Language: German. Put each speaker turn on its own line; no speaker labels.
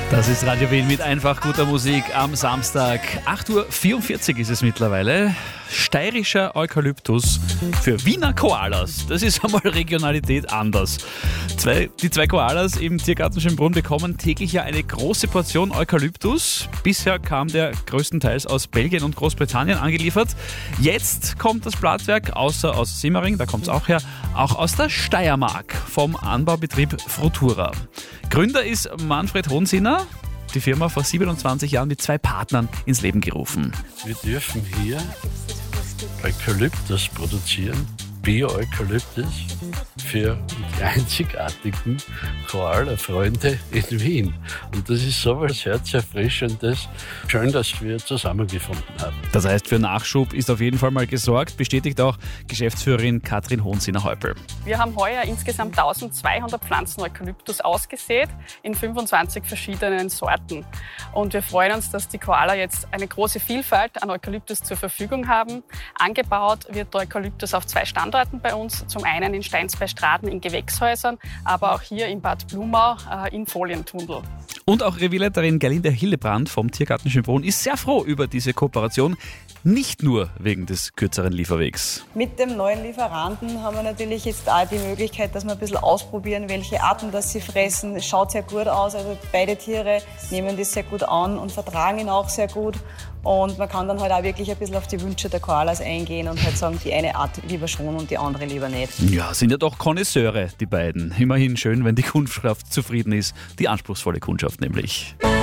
Das ist Radio Wien mit einfach guter Musik am Samstag. 8:44 Uhr ist es mittlerweile. Steirischer Eukalyptus für Wiener Koalas. Das ist einmal Regionalität anders. Die zwei Koalas im Tiergarten Schönbrunn bekommen täglich ja eine große Portion Eukalyptus. Bisher kam der größtenteils aus Belgien und Großbritannien angeliefert. Jetzt kommt das Blattwerk, außer aus Simmering, da kommt es auch her, auch aus der Steiermark vom Anbaubetrieb Frutura. Gründer ist Manfred Honsinner. Die Firma vor 27 Jahren mit 2 Partnern ins Leben gerufen.
Wir dürfen hier Eukalyptus produzieren, Bio-Eukalyptus für die einzigartigen Koala-Freunde in Wien. Und das ist so was Herzerfrischendes. Schön, dass wir zusammengefunden haben.
Das heißt, für Nachschub ist auf jeden Fall mal gesorgt, bestätigt auch Geschäftsführerin Katrin Honsinner-Häupl.
Wir haben heuer insgesamt 1200 Pflanzen Eukalyptus ausgesät in 25 verschiedenen Sorten. Und wir freuen uns, dass die Koala jetzt eine große Vielfalt an Eukalyptus zur Verfügung haben. Angebaut wird der Eukalyptus auf 2 Standorten bei uns. Zum einen in Steinsbeistraten in Gewächshäusern, aber auch hier in Bad Blumau in Folientunnel.
Und auch Revierleiterin Gerlinde Hillebrand vom Tiergarten Schönbrunn ist sehr froh über diese Kooperation. Nicht nur wegen des kürzeren Lieferwegs.
Mit dem neuen Lieferanten haben wir natürlich jetzt auch die Möglichkeit, dass wir ein bisschen ausprobieren, welche Arten das sie fressen. Es schaut sehr gut aus, also beide Tiere nehmen das sehr gut an und vertragen ihn auch sehr gut. Und man kann dann halt auch wirklich ein bisschen auf die Wünsche der Koalas eingehen und halt sagen, die eine Art lieber schon und die andere lieber nicht.
Ja, sind ja doch Konnoisseure, die beiden. Immerhin schön, wenn die Kundschaft zufrieden ist. Die anspruchsvolle Kundschaft nämlich.